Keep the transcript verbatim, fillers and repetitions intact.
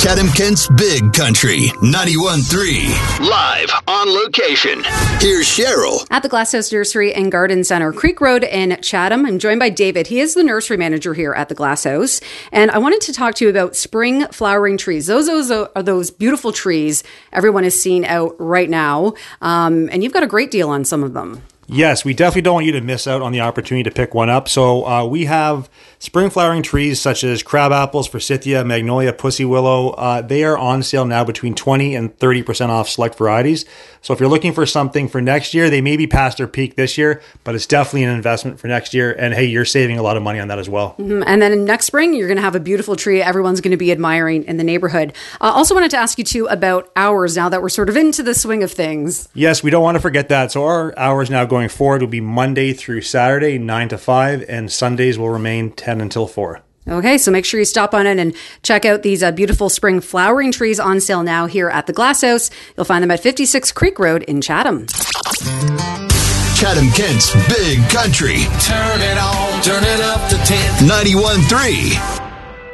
Chatham-Kent's Big Country, ninety-one point three. Live on location. Here's Cheryl. At the Glasshouse Nursery and Garden Center, Creek Road in Chatham. I'm joined by David. He is the nursery manager here at the Glasshouse. And I wanted to talk to you about spring flowering trees. Those, those are those beautiful trees everyone is seeing out right now. Um, and you've got a great deal on some of them. Yes, we definitely don't want you to miss out on the opportunity to pick one up. So uh, we have spring flowering trees such as crab apples, forsythia, magnolia, pussy willow. Uh, they are on sale now between twenty and thirty percent off select varieties. So if you're looking for something for next year, they may be past their peak this year, but it's definitely an investment for next year. And hey, you're saving a lot of money on that as well. Mm-hmm. And then next spring, you're going to have a beautiful tree everyone's going to be admiring in the neighborhood. I uh, also wanted to ask you too about hours now that we're sort of into the swing of things. Yes, we don't want to forget that. So our hours now going forward will be Monday through Saturday, nine to five, and Sundays will remain ten until four. Okay, so make sure you stop on in and check out these uh, beautiful spring flowering trees on sale now here at the Glasshouse. You'll find them at fifty-six Creek Road in Chatham. Chatham-Kent's Big Country. Turn it on, turn it up to ten. ninety-one point three.